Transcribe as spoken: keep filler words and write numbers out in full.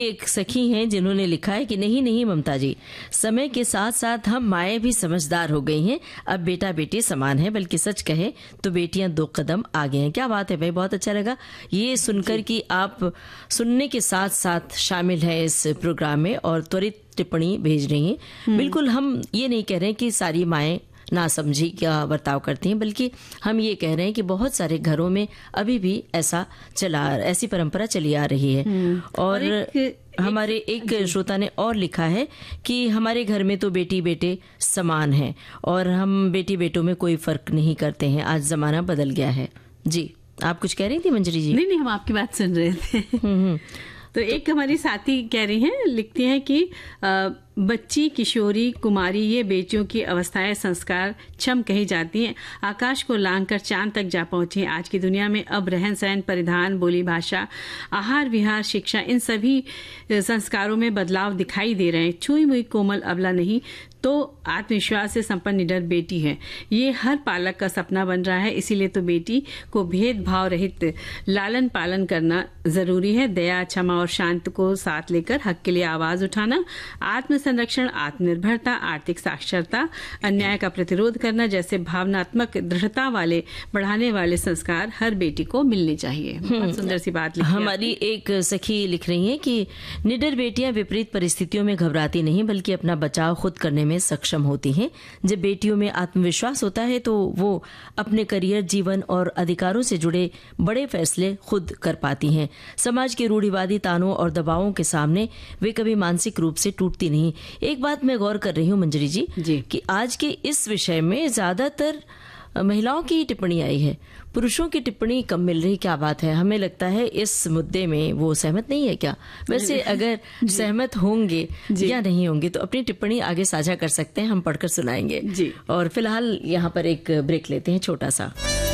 एक सखी हैं जिन्होंने लिखा है कि नहीं नहीं ममता जी, समय के साथ साथ हम माएँ भी समझदार हो गई हैं। अब बेटा बेटी समान है, बल्कि सच कहे तो बेटियां दो कदम आगे हैं। क्या बात है भाई, बहुत अच्छा लगा ये सुनकर कि आप सुनने के साथ साथ शामिल है इस प्रोग्राम में और त्वरित टिप्पणी भेज रही हैं। बिल्कुल हम ये नहीं कह रहे हैं कि सारी माएँ नासमझी का बर्ताव करती हैं, बल्कि हम ये कह रहे हैं कि बहुत सारे घरों में अभी भी ऐसा चला ऐसी परंपरा चली आ रही है। और, और एक, हमारे एक, एक श्रोता ने और लिखा है कि हमारे घर में तो बेटी बेटे समान हैं और हम बेटी बेटों में कोई फर्क नहीं करते हैं। आज जमाना बदल गया है। जी, आप कुछ कह रही थी मंजरी जी? नहीं नहीं, हम आपकी बात सुन रहे थे। तो एक हमारी साथी कह रही हैं, लिखती हैं कि आ, बच्ची, किशोरी, कुमारी ये बेटियों की अवस्थाएं संस्कार क्षम कही जाती हैं। आकाश को लांघकर चांद तक जा पहुंची। आज की दुनिया में अब रहन सहन, परिधान, बोली भाषा, आहार विहार, शिक्षा, इन सभी संस्कारों में बदलाव दिखाई दे रहे हैं। छुई मुई कोमल अबला नहीं तो आत्मविश्वास से संपन्न निडर बेटी है, ये हर पालक का सपना बन रहा है। इसीलिए तो बेटी को भेदभाव रहित लालन पालन करना जरूरी है। दया, क्षमा और शांत को साथ लेकर हक के लिए आवाज उठाना, आत्म संरक्षण, आत्मनिर्भरता, आर्थिक साक्षरता, अन्याय का प्रतिरोध करना जैसे भावनात्मक दृढ़ता वाले बढ़ाने वाले संस्कार हर बेटी को मिलने चाहिए। बहुत सुंदर सी बात लिखी। हमारी एक सखी लिख रही है कि निडर बेटियां विपरीत परिस्थितियों में घबराती नहीं, बल्कि अपना बचाव खुद करने में सक्षम होती हैं। जब बेटियों में आत्मविश्वास होता है तो वो अपने करियर, जीवन और अधिकारों से जुड़े बड़े फैसले खुद कर पाती हैं। समाज के रूढ़िवादी तानों और दबावों के सामने वे कभी मानसिक रूप से टूटती नहीं। एक बात मैं गौर कर रही हूँ मंजरी जी, जी कि आज के इस विषय में ज्यादातर महिलाओं की टिप्पणी आई है, पुरुषों की टिप्पणी कम मिल रही। क्या बात है? हमें लगता है इस मुद्दे में वो सहमत नहीं है क्या? वैसे अगर सहमत होंगे या नहीं होंगे तो अपनी टिप्पणी आगे साझा कर सकते हैं, हम पढ़कर सुनाएंगे जी। और फिलहाल यहाँ पर एक ब्रेक लेते हैं छोटा सा।